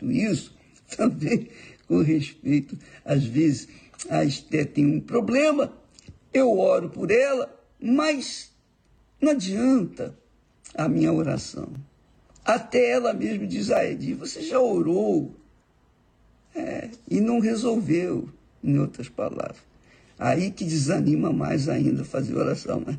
dito isso, também com respeito, às vezes, a Esté tem um problema, eu oro por ela, mas não adianta a minha oração. Até ela mesma diz, Edi, você já orou e não resolveu, em outras palavras. Aí que desanima mais ainda fazer oração, né?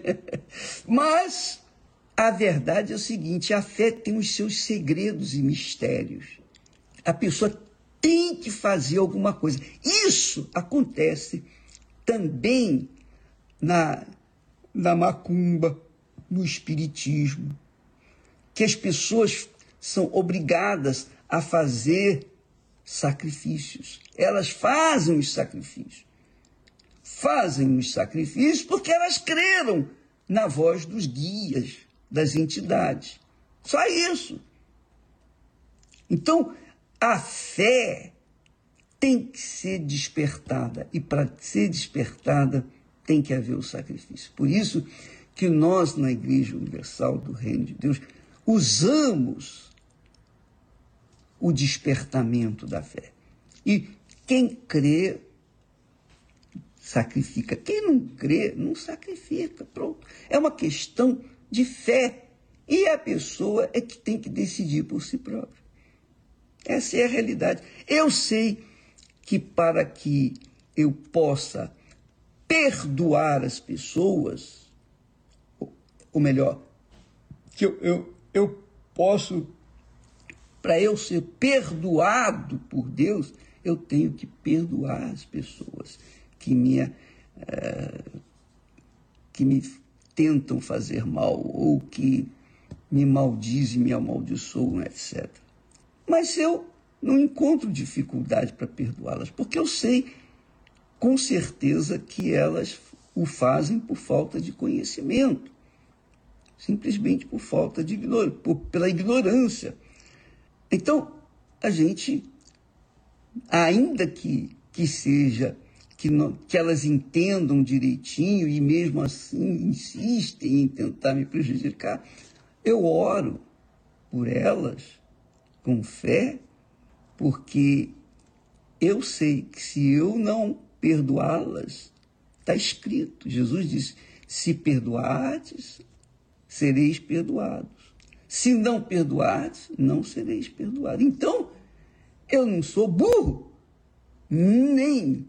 Mas a verdade é o seguinte, a fé tem os seus segredos e mistérios. A pessoa tem que fazer alguma coisa. Isso acontece também na macumba, no espiritismo, que as pessoas são obrigadas a fazer sacrifícios. Elas fazem os sacrifícios. Fazem os sacrifícios porque elas creram na voz dos guias, das entidades. Só isso. Então, a fé tem que ser despertada. E para ser despertada, tem que haver o sacrifício. Por isso que nós, na Igreja Universal do Reino de Deus, usamos o despertamento da fé. E quem crê, sacrifica. Quem não crê, não sacrifica. Pronto. É uma questão de fé. E a pessoa é que tem que decidir por si própria. Essa é a realidade. Eu sei que para que eu possa perdoar as pessoas, ou melhor, que eu posso, para eu ser perdoado por Deus, eu tenho que perdoar as pessoas que me tentam fazer mal, ou que me maldizem, me amaldiçoam, etc. Mas eu não encontro dificuldade para perdoá-las, porque eu sei com certeza que elas o fazem por falta de conhecimento, simplesmente por falta de pela ignorância. Então, a gente, ainda que seja, que elas entendam direitinho e mesmo assim insistem em tentar me prejudicar, eu oro por elas com fé, porque eu sei que se eu não perdoá-las, está escrito, Jesus disse, se perdoardes, sereis perdoados. Se não perdoardes, não sereis perdoados. Então, eu não sou burro, nem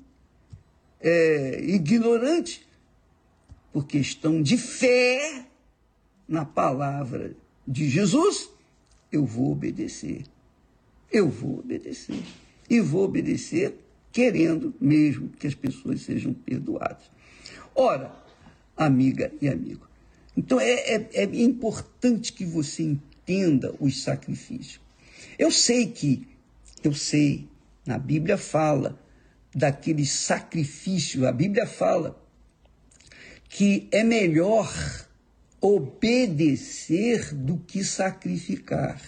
ignorante, por questão de fé na palavra de Jesus, eu vou obedecer. Eu vou obedecer. E vou obedecer querendo mesmo que as pessoas sejam perdoadas. Ora, amiga e amigo, então é importante que você entenda os sacrifícios. Eu sei, na Bíblia fala daquele sacrifício, a Bíblia fala que é melhor obedecer do que sacrificar.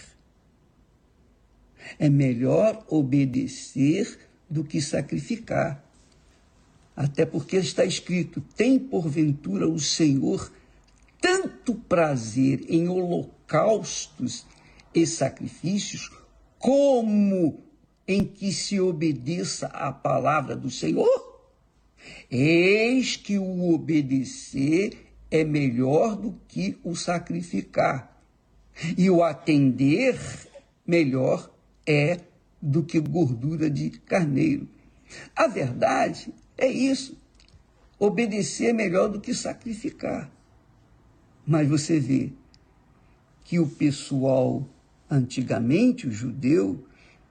É melhor obedecer do que sacrificar. Até porque está escrito, tem porventura o Senhor tanto prazer em holocaustos e sacrifícios, como em que se obedeça à palavra do Senhor? Eis que o obedecer é melhor do que o sacrificar, e o atender melhor é do que gordura de carneiro. A verdade é isso. Obedecer é melhor do que sacrificar. Mas você vê que o pessoal, antigamente, o judeu,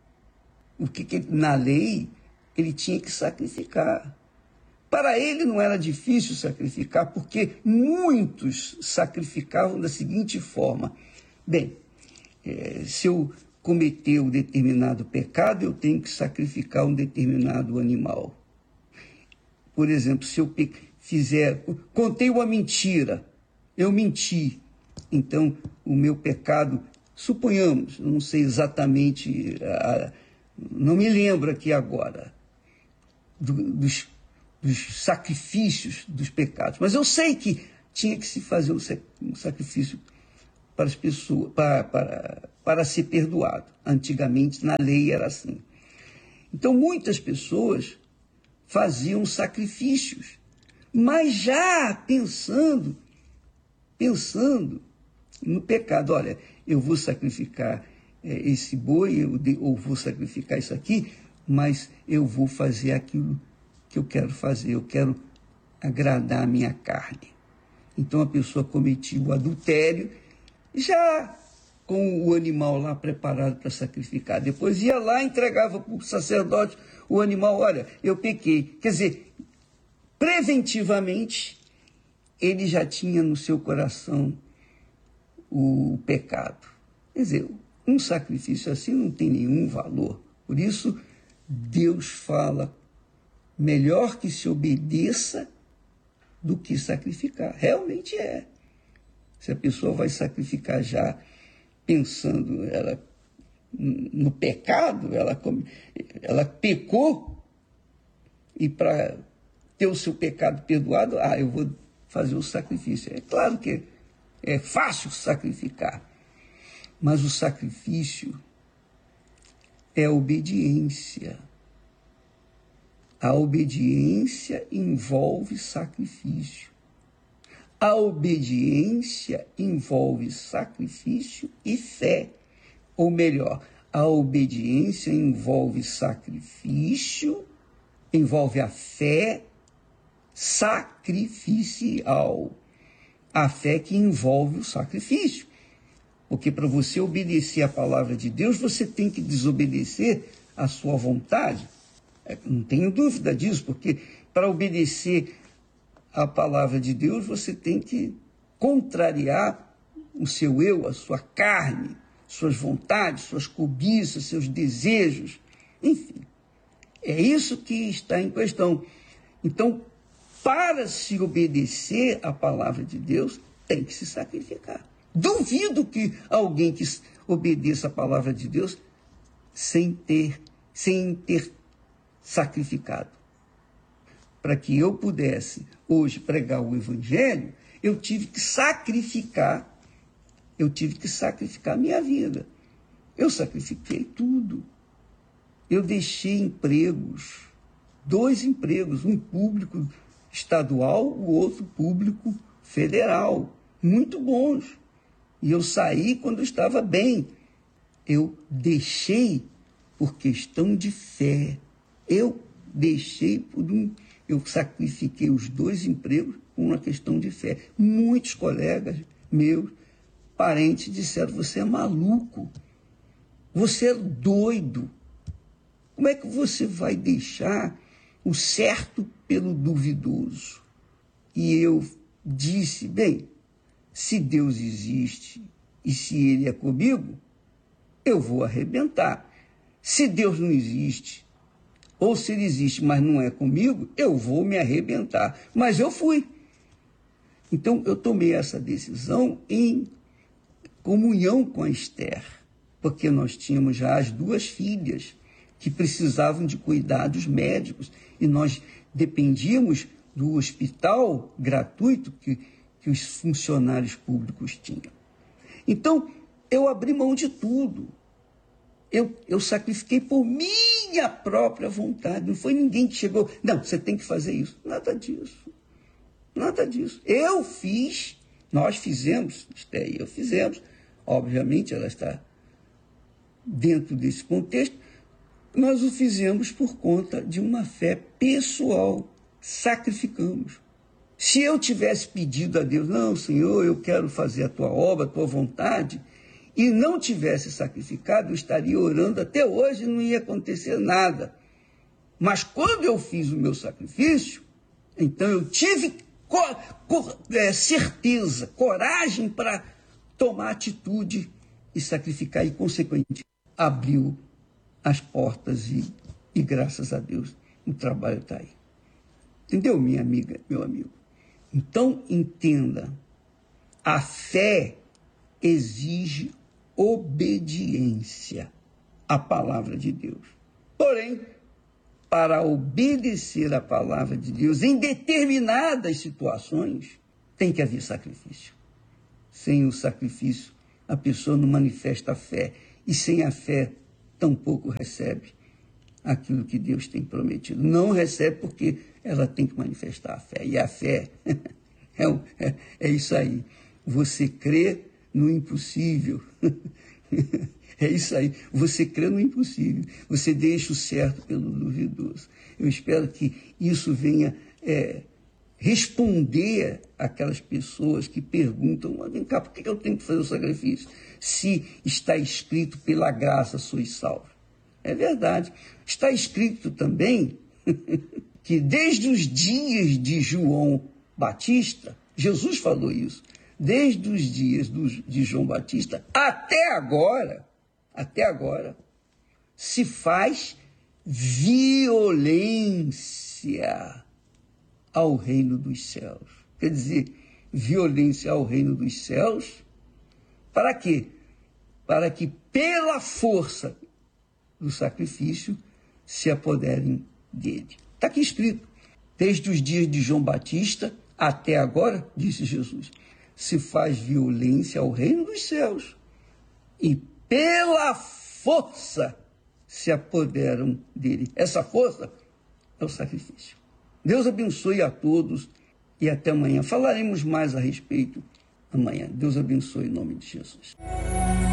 na lei, ele tinha que sacrificar. Para ele não era difícil sacrificar, porque muitos sacrificavam da seguinte forma. Bem, se eu cometer um determinado pecado, eu tenho que sacrificar um determinado animal. Por exemplo, se eu contei uma mentira, eu menti, então o meu pecado, suponhamos, eu não sei exatamente, não me lembro aqui agora, dos sacrifícios dos pecados, mas eu sei que tinha que se fazer um sacrifício para as pessoas, para ser perdoado. Antigamente, na lei, era assim. Então, muitas pessoas faziam sacrifícios, mas já pensando no pecado. Olha, eu vou sacrificar esse boi, ou vou sacrificar isso aqui, mas eu vou fazer aquilo que eu quero fazer, eu quero agradar a minha carne. Então a pessoa cometia o adultério, já com o animal lá preparado para sacrificar. Depois ia lá e entregava para o sacerdote o animal. Olha, eu pequei. Quer dizer, preventivamente, ele já tinha no seu coração o pecado. Quer dizer, um sacrifício assim não tem nenhum valor. Por isso, Deus fala, melhor que se obedeça do que sacrificar. Realmente é. Se a pessoa vai sacrificar já pensando no pecado, ela pecou, e para ter o seu pecado perdoado, eu vou fazer o sacrifício. É claro que é fácil sacrificar, mas o sacrifício é obediência. A obediência envolve sacrifício. A obediência envolve sacrifício e fé. Ou melhor, a obediência envolve sacrifício, envolve a fé sacrificial. A fé que envolve o sacrifício. Porque para você obedecer a palavra de Deus, você tem que desobedecer a sua vontade. Não tenho dúvida disso, porque para obedecer a palavra de Deus, você tem que contrariar o seu eu, a sua carne, suas vontades, suas cobiças, seus desejos, enfim. É isso que está em questão. Então, para se obedecer à palavra de Deus, tem que se sacrificar. Duvido que alguém que obedeça a palavra de Deus sem ter sacrificado. Para que eu pudesse hoje pregar o Evangelho, eu tive que sacrificar a minha vida. Eu sacrifiquei tudo. Eu deixei empregos, 2 empregos, um público estadual, o outro público federal, muito bons. E eu saí quando eu estava bem. Eu deixei por questão de fé. Eu sacrifiquei os 2 empregos por uma questão de fé. Muitos colegas meus, parentes, disseram, você é maluco, você é doido. Como é que você vai deixar o certo pelo duvidoso? E eu disse, bem, se Deus existe e se Ele é comigo, eu vou arrebentar. Se Deus não existe, ou se Ele existe, mas não é comigo, eu vou me arrebentar. Mas eu fui. Então, eu tomei essa decisão em comunhão com a Esther, porque nós tínhamos já as 2 filhas que precisavam de cuidados médicos e nós dependíamos do hospital gratuito que os funcionários públicos tinham. Então, eu abri mão de tudo. Eu sacrifiquei por minha própria vontade. Não foi ninguém que chegou, não, você tem que fazer isso. Nada disso. Nada disso. Eu fiz, nós fizemos, Esther e eu fizemos, obviamente ela está dentro desse contexto, nós o fizemos por conta de uma fé pessoal. Sacrificamos. Se eu tivesse pedido a Deus, não, Senhor, eu quero fazer a tua obra, a tua vontade, e não tivesse sacrificado, eu estaria orando até hoje e não ia acontecer nada. Mas quando eu fiz o meu sacrifício, então eu tive certeza, coragem para tomar atitude e sacrificar, e consequentemente abriu as portas e graças a Deus o trabalho está aí. Entendeu, minha amiga, meu amigo? Então, entenda, a fé exige obediência à palavra de Deus. Porém, para obedecer à palavra de Deus em determinadas situações, tem que haver sacrifício. Sem o sacrifício, a pessoa não manifesta a fé. E sem a fé, tampouco recebe aquilo que Deus tem prometido. Não recebe porque ela tem que manifestar a fé. E a fé é isso aí. Você crê no impossível. É isso aí. Você crê no impossível. Você deixa o certo pelo duvidoso. Eu espero que isso venha responder aquelas pessoas que perguntam: vem cá, por que eu tenho que fazer o sacrifício? Se está escrito, pela graça sois salvos. É verdade. Está escrito também que desde os dias de João Batista, Jesus falou isso, desde os dias de João Batista até agora, se faz violência ao reino dos céus. Quer dizer, violência ao reino dos céus, para quê? Para que pela força do sacrifício se apoderem dele. Está aqui escrito, desde os dias de João Batista até agora, disse Jesus, se faz violência ao reino dos céus e pela força se apoderam dele. Essa força é o sacrifício. Deus abençoe a todos e até amanhã. Falaremos mais a respeito amanhã. Deus abençoe em nome de Jesus.